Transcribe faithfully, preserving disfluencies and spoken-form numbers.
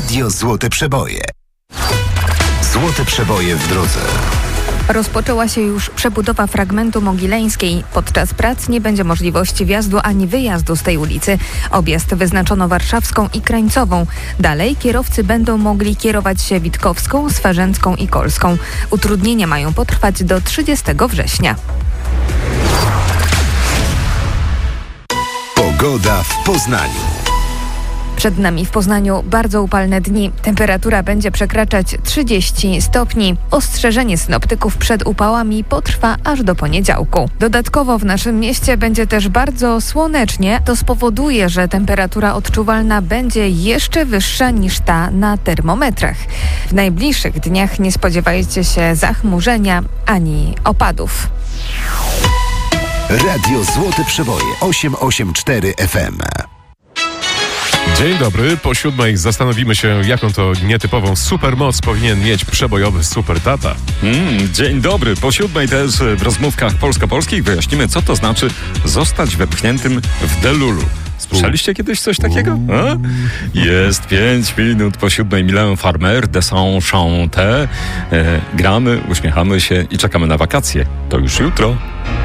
Radio Złote Przeboje. Złote Przeboje w drodze. Rozpoczęła się już przebudowa fragmentu Mogileńskiej. Podczas prac nie będzie możliwości wjazdu ani wyjazdu z tej ulicy. Objazd wyznaczono Warszawską i Krańcową. Dalej kierowcy będą mogli kierować się Witkowską, Swarzędzką i Kolską. Utrudnienia mają potrwać do trzydziestego września. Pogoda w Poznaniu. Przed nami w Poznaniu bardzo upalne dni. Temperatura będzie przekraczać trzydzieści stopni. Ostrzeżenie synoptyków przed upałami potrwa aż do poniedziałku. Dodatkowo w naszym mieście będzie też bardzo słonecznie. To spowoduje, że temperatura odczuwalna będzie jeszcze wyższa niż ta na termometrach. W najbliższych dniach nie spodziewajcie się zachmurzenia ani opadów. Radio Złote Przeboje osiem osiem cztery F M. Dzień dobry. Po siódmej zastanowimy się, jaką to nietypową supermoc powinien mieć przebojowy super tata. Mm, dzień dobry. Po siódmej też w rozmówkach Polska-Polskich wyjaśnimy, co to znaczy zostać wepchniętym w Delulu. Słyszeliście kiedyś coś takiego? A? Jest pięć minut po siódmej. Milan Farmer, de Saint-Chanté. E, gramy, uśmiechamy się i czekamy na wakacje. To już jutro.